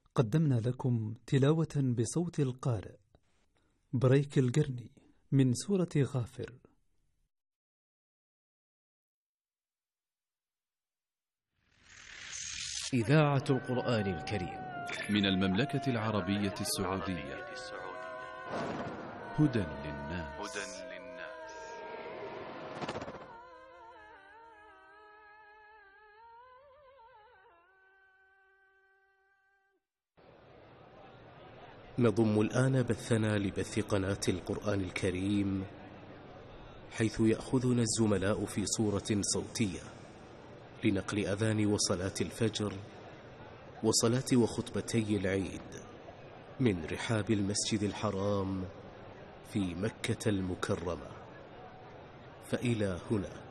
قدمنا لكم تلاوة بصوت القارئ بريك القرني من سورة غافر. إذاعة القرآن الكريم من المملكة العربية السعودية. هدى للناس. نضم الآن بثنا لبث قناة القرآن الكريم، حيث يأخذنا الزملاء في صورة صوتية لنقل أذان وصلاة الفجر وصلاة وخطبتي العيد من رحاب المسجد الحرام في مكة المكرمة. فإلى هنا